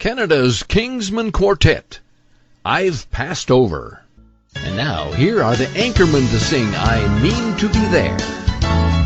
Canada's Kingsmen Quartet, I've Passed Over. And now, here are the Anchormen to sing I Mean to Be There.